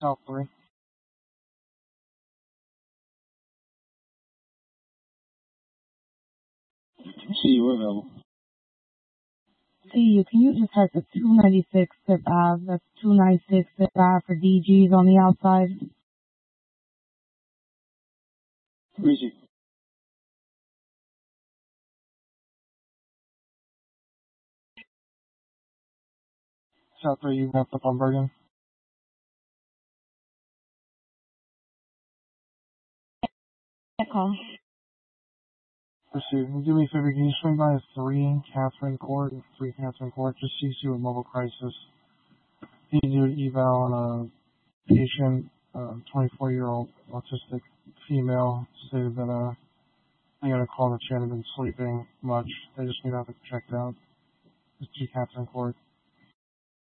South 3. See you available. See you. Can you just type the 296 Fifth Ave? That's 296 Fifth Ave for DGs on the outside. Easy. South 3, you wrapped up on Bergen. Call. Pursuit. Can you do me a favor? Can you swing by 3 Catherine Court? 3 Catherine Court. Just CC with mobile crisis. You need to do an eval on a patient, 24-year-old autistic female. Stated that I got a call that she hadn't been sleeping much. They just need to have it checked out. It's 2 Catherine Court.